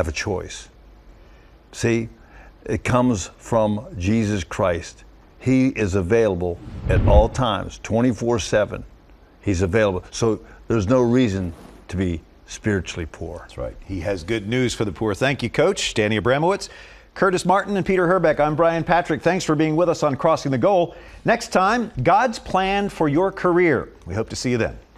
a choice. See, it comes from Jesus Christ. He is available at all times, 24/7. He's available. So there's no reason to be spiritually poor. That's right. He has good news for the poor. Thank you, Coach Danny Abramowitz, Curtis Martin, and Peter Herbeck. I'm Brian Patrick. Thanks for being with us on Crossing the Goal. Next time, God's plan for your career. We hope to see you then.